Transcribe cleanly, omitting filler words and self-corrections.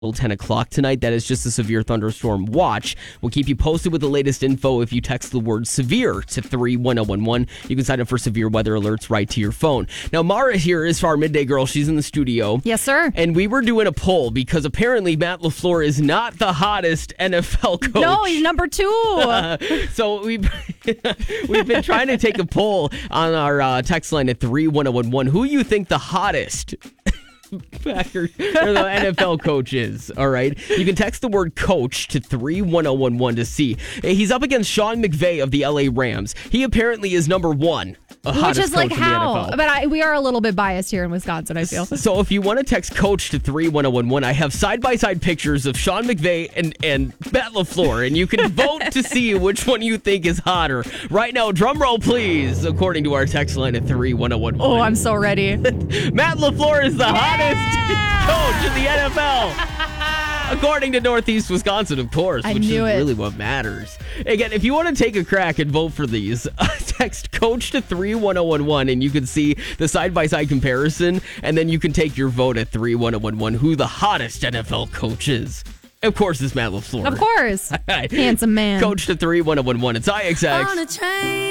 10 o'clock tonight. That is just a severe thunderstorm watch. We'll keep you posted with the latest info if you text the word severe to 31011. You can sign up for severe weather alerts right to your phone. Now, Mara here is our midday girl. She's in the studio. Yes, sir. And we were doing a poll because apparently Matt LaFleur is not the hottest NFL coach. No, he's number 2. So we've been trying to take a poll on our text line at 31011. Who you think the hottest Packers or the NFL coach is? All right. You can text the word coach to 31011 to see. He's up against Sean McVay of the LA Rams. He apparently is number 1. Which is like coach how? in the NFL. But we are a little bit biased here in Wisconsin, I feel. So if you want to text coach to 31011, I have side-by-side pictures of Sean McVay and Matt LaFleur, and you can vote to see which one you think is hotter. Right now, drum roll, please, according to our text line at 31011. Oh, I'm so ready. Matt LaFleur is the hottest coach in the NFL. According to Northeast Wisconsin, of course, which is really what matters. Again, if you want to take a crack and vote for these, text coach to 31011 and you can see the side-by-side comparison, and then you can take your vote at 31011 who the hottest NFL coach is. Of course, it's Matt LaFleur. Of course. Handsome man. Coach to 31011. It's IXX. On a train.